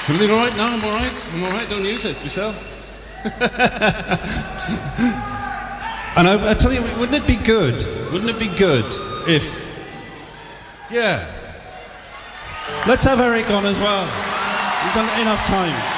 Everything all right? No, I'm all right. I'm all right. Don't use it yourself. And I tell you, wouldn't it be good? Wouldn't it be good if... Yeah. Let's have Eric on as well. We've done enough time.